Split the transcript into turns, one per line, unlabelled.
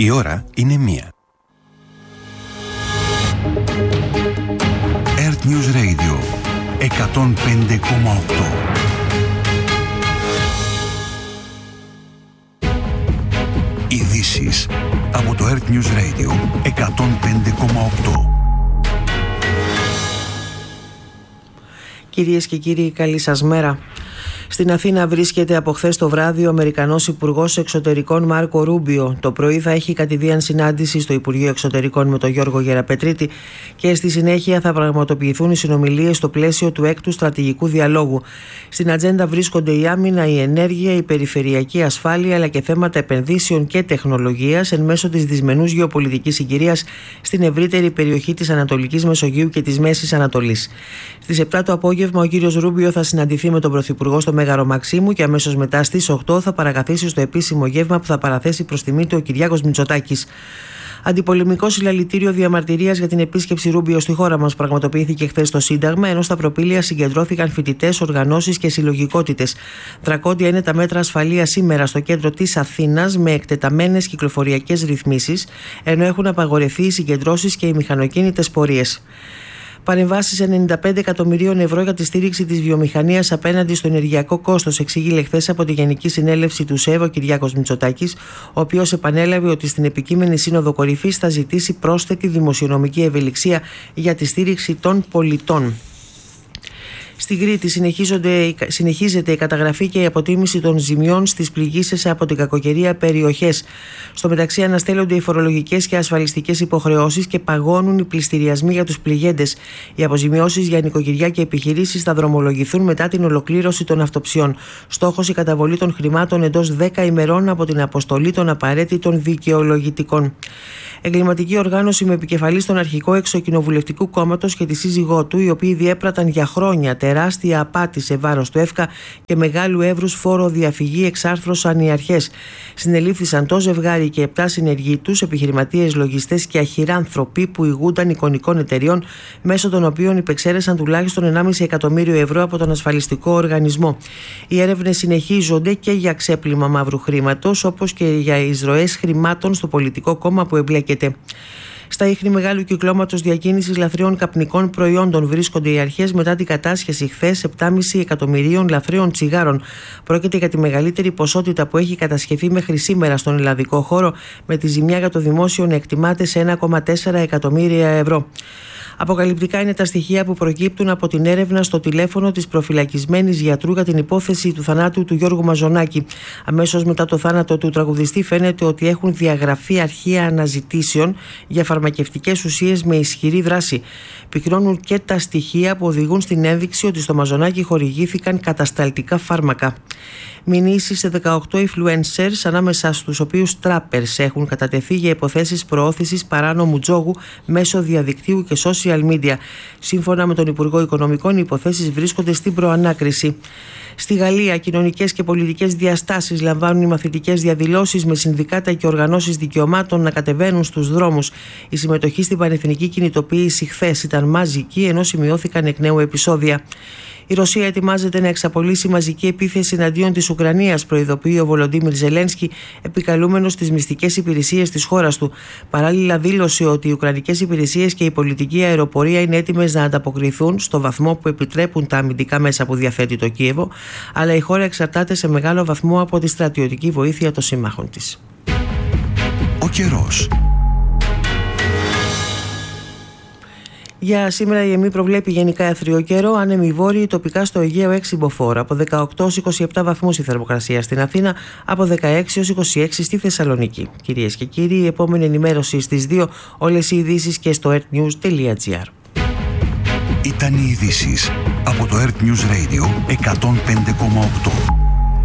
Η ώρα είναι 1. Earth News Radio 105,8. Ειδήσεις από το Earth News Radio 105,8.
Κυρίες και κύριοι, καλή σας μέρα. Στην Αθήνα βρίσκεται από χθες το βράδυ ο Αμερικανός Υπουργός Εξωτερικών Μάρκο Ρούμπιο. Το πρωί θα έχει κατηδίαν συνάντηση στο Υπουργείο Εξωτερικών με τον Γιώργο Γεραπετρίτη και στη συνέχεια θα πραγματοποιηθούν οι συνομιλίες στο πλαίσιο του 6ου στρατηγικού διαλόγου. Στην ατζέντα βρίσκονται η άμυνα, η ενέργεια, η περιφερειακή ασφάλεια αλλά και θέματα επενδύσεων και τεχνολογίας εν μέσω της δυσμενούς γεωπολιτικής συγκυρίας στην ευρύτερη περιοχή της Ανατολικής Μεσογείου και της Μέσης Ανατολής. Στις 7 το απόγευμα ο κύριος Ρούμπιο θα συναντηθεί με τον Πρωθυπουργό στο Μέγαρο Μαξίμου και αμέσως μετά στις 8 θα παρακαθίσει στο επίσημο γεύμα που θα παραθέσει προς τιμή του ο Κυριάκος Μητσοτάκης. Αντιπολεμικό συλλαλητήριο διαμαρτυρίας για την επίσκεψη Ρούμπιο στη χώρα μας πραγματοποιήθηκε χθες στο Σύνταγμα, ενώ στα προπήλαια συγκεντρώθηκαν φοιτητές, οργανώσεις και συλλογικότητες. Δρακόντια είναι τα μέτρα ασφαλείας σήμερα στο κέντρο της Αθήνας με εκτεταμένες κυκλοφοριακές ρυθμίσεις, ενώ έχουν απαγορευτεί οι συγκεντρώσεις και οι μηχανοκίνητες πορείες. Παρεμβάσεις 95 εκατομμυρίων ευρώ για τη στήριξη της βιομηχανίας απέναντι στο ενεργειακό κόστος, εξήγηλε χθες από τη Γενική Συνέλευση του ΣΕΒ ο Κυριάκος Μητσοτάκης, ο οποίος επανέλαβε ότι στην επικείμενη Σύνοδο Κορυφής θα ζητήσει πρόσθετη δημοσιονομική ευελιξία για τη στήριξη των πολιτών. Στην Κρήτη συνεχίζεται η καταγραφή και η αποτίμηση των ζημιών στις πληγήσεις από την κακοκαιρία περιοχές. Στο μεταξύ αναστέλλονται οι φορολογικές και ασφαλιστικές υποχρεώσεις και παγώνουν οι πληστηριασμοί για τους πληγέντες. Οι αποζημιώσεις για νοικοκυριά και επιχειρήσεις θα δρομολογηθούν μετά την ολοκλήρωση των αυτοψιών. Στόχος η καταβολή των χρημάτων εντός 10 ημερών από την αποστολή των απαραίτητων δικαιολογητικών. Εγκληματική οργάνωση με επικεφαλής τον αρχικό εξοκοινοβουλευτικού κόμματος και τη σύζυγό του, οι οποίοι διέπραταν για χρόνια τεράστια απάτη σε βάρος του ΕΦΚΑ και μεγάλου εύρους φόρο διαφυγή, εξάρθρωσαν οι αρχές. Συνελήφθησαν το ζευγάρι και 7 συνεργοί τους, επιχειρηματίες, λογιστές και αχυράνθρωποι που ηγούνταν εικονικών εταιριών, μέσω των οποίων υπεξαίρεσαν τουλάχιστον 1,5 εκατομμύριο ευρώ από τον ασφαλιστικό οργανισμό. Οι έρευνες συνεχίζονται και για ξέπλυμα μαύρου χρήματος, όπως και για εισρωές χρημάτων στο πολιτικό κόμμα που εμπλέκεται. Στα ίχνη μεγάλου κυκλώματος διακίνησης λαθρέων καπνικών προϊόντων βρίσκονται οι αρχές μετά την κατάσχεση χθες 7,5 εκατομμυρίων λαθρέων τσιγάρων. Πρόκειται για τη μεγαλύτερη ποσότητα που έχει κατασχεθεί μέχρι σήμερα στον ελλαδικό χώρο, με τη ζημιά για το δημόσιο να εκτιμάται σε 1,4 εκατομμύρια ευρώ. Αποκαλυπτικά είναι τα στοιχεία που προκύπτουν από την έρευνα στο τηλέφωνο της προφυλακισμένης γιατρού για την υπόθεση του θανάτου του Γιώργου Μαζονάκη. Αμέσως μετά το θάνατο του τραγουδιστή φαίνεται ότι έχουν διαγραφεί αρχεία αναζητήσεων για φαρμακευτικές ουσίες με ισχυρή δράση. Πυκνώνουν και τα στοιχεία που οδηγούν στην ένδειξη ότι στο Μαζονάκη χορηγήθηκαν κατασταλτικά φάρμακα. Μηνύσεις σε 18 influencers, ανάμεσα στους οποίους trappers, έχουν κατατεθεί για υποθέσεις προώθησης παράνομου τζόγου μέσω διαδικτύου και social media. Σύμφωνα με τον Υπουργό Οικονομικών, οι υποθέσεις βρίσκονται στην προανάκριση. Στη Γαλλία, κοινωνικές και πολιτικές διαστάσεις λαμβάνουν οι μαθητικές διαδηλώσεις με συνδικάτα και οργανώσεις δικαιωμάτων να κατεβαίνουν στους δρόμους. Η συμμετοχή στην πανεθνική κινητοποίηση χθες ήταν μαζική, ενώ σημειώθηκαν εκ νέου επεισόδια. Η Ρωσία ετοιμάζεται να εξαπολύσει μαζική επίθεση εναντίον της Ουκρανίας, προειδοποιεί ο Βολοντίμιρ Ζελένσκι, επικαλούμενος στις μυστικές υπηρεσίες της χώρας του. Παράλληλα, δήλωσε ότι οι ουκρανικές υπηρεσίες και η πολιτική αεροπορία είναι έτοιμες να ανταποκριθούν στο βαθμό που επιτρέπουν τα αμυντικά μέσα που διαθέτει το Κίεβο, αλλά η χώρα εξαρτάται σε μεγάλο βαθμό από τη στρατιωτική βοήθεια των συμμάχων της.
Ο καιρός.
Για σήμερα η ΕΜΗ προβλέπει γενικά αιθρίο καιρό, άνεμοι βόρειοι, τοπικά στο Αιγαίο 6 μποφόρ. Από 18 ως 27 βαθμούς η θερμοκρασία στην Αθήνα, από 16 ως 26 στη Θεσσαλονίκη. Κυρίες και κύριοι, η επόμενη ενημέρωση στις 2, όλες οι ειδήσεις και στο earthnews.gr.
Ήταν οι ειδήσεις από το Earth News Radio 105,8.